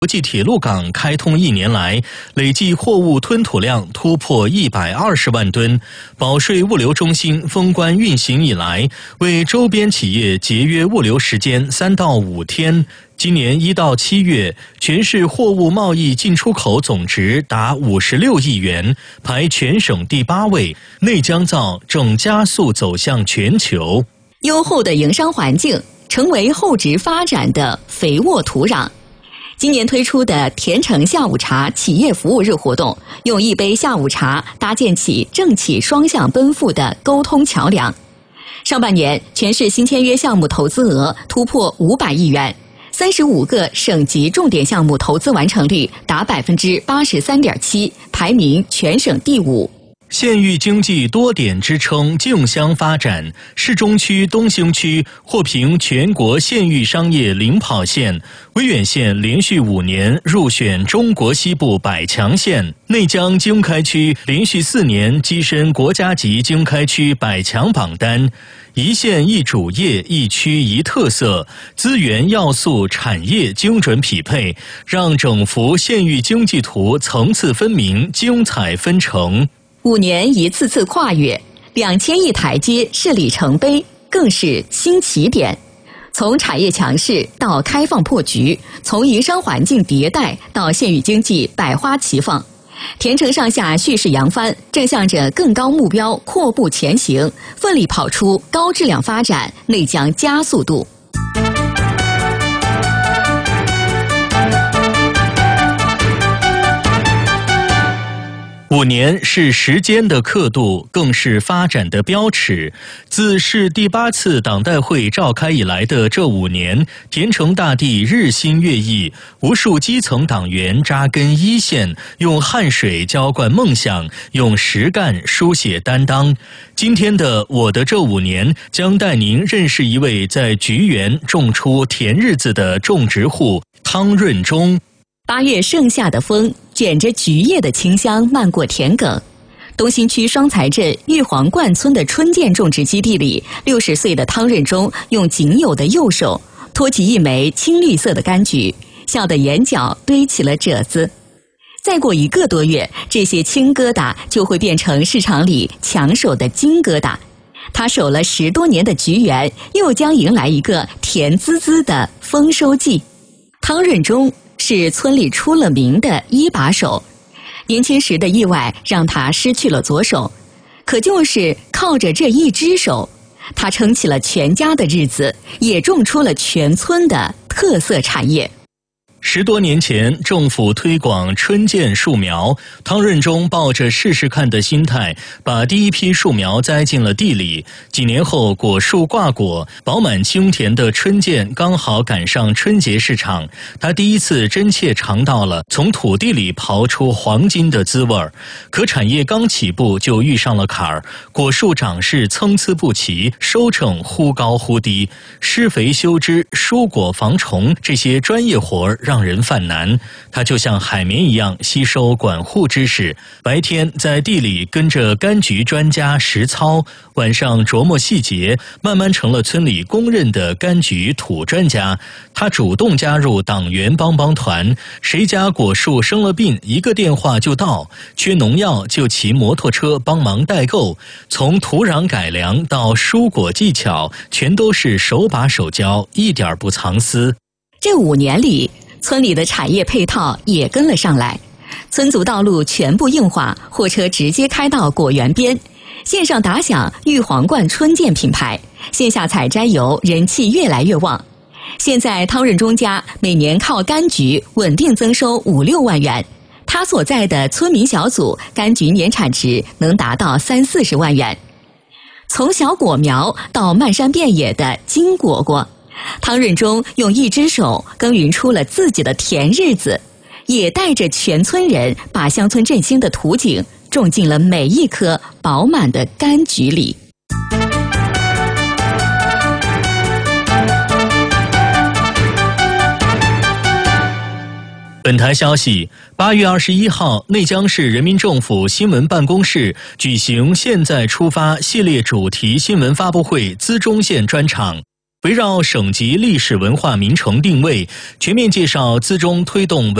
国际铁路港开通1年来，累计货物吞吐量突破120万吨。保税物流中心封关运行以来，为周边企业节约物流时间3到5天。今年1到7月，全市货物贸易进出口总值达56亿元，排全省第8位。内江造正加速走向全球。 优厚的营商环境成为厚植发展的肥沃土壤。今年推出的甜橙下午茶企业服务日活动，用一杯下午茶搭建起政企双向奔赴的沟通桥梁。上半年，全市新签约项目投资额突破500亿元，35个省级重点项目投资完成率达83.7%，排名全省第5。 县域经济多点支撑竞相发展，市中区、东兴区获评全国县域商业领跑县，威远县连续5年入选中国西部100强县，内江经开区连续4年跻身国家级经开区100强榜单。一县一主业，一区一特色，资源要素产业精准匹配，让整幅县域经济图层次分明、精彩纷呈。 5年一次次跨越，2000亿台阶是里程碑，更是新起点。从产业强势到开放破局，从营商环境迭代到县域经济百花齐放，甜橙上下蓄势扬帆，正向着更高目标阔步前行，奋力跑出高质量发展内江加速度。 5年是时间的刻度，更是发展的标尺。自市第8次党代会召开以来的这5年，甜橙大地日新月异，无数基层党员扎根一线，用汗水浇灌梦想，用实干书写担当。今天的我的这5年，将带您认识一位在菊园种出甜日子的种植户汤润忠。 8月盛夏的风卷着菊叶的清香漫过田埂，东兴区双才镇玉皇观村的春见种植基地里，60岁的汤润忠用仅有的右手托起一枚青绿色的柑橘，笑得眼角堆起了褶子。再过1个多月，这些青疙瘩就会变成市场里抢手的金疙瘩。他守了10多年的菊园，又将迎来一个甜滋滋的丰收季。汤润忠是村里出了名的一把手，年轻时的意外让他失去了左手，可就是靠着这一只手，他撑起了全家的日子，也种出了全村的特色产业。 10多年前，政府推广春见树苗，汤润忠抱着试试看的心态，把第一批树苗栽进了地里。几年后，果树挂果，饱满清甜的春见刚好赶上春节市场，他第一次真切尝到了从土地里刨出黄金的滋味儿。可产业刚起步就遇上了坎儿，果树长势参差不齐，收成忽高忽低，施肥修枝、疏果防虫这些专业活儿让人犯难。他就像海绵一样吸收管护知识，白天在地里跟着柑橘专家实操，晚上琢磨细节，慢慢成了村里公认的柑橘土专家。他主动加入党员帮帮团，谁家果树生了病，一个电话就到，缺农药就骑摩托车帮忙代购，从土壤改良到疏果技巧，全都是手把手教，一点不藏私。 这5年里，村里的产业配套也跟了上来，村组道路全部硬化，货车直接开到果园边，线上打响玉皇观春见品牌，线下采摘油人气越来越旺。现在汤润忠家每年靠柑橘稳定增收5、6万元，他所在的村民小组柑橘年产值能达到30、40万元。从小果苗到漫山遍野的金果果，汤润忠用一只手耕耘出了自己的甜日子，也带着全村人把乡村振兴的图景种进了每一颗饱满的柑橘里。 本台消息，8月21号，内江市人民政府新闻办公室举行"现在出发"系列主题新闻发布会资中线专场。 围绕省级历史文化名城定位，全面介绍资中推动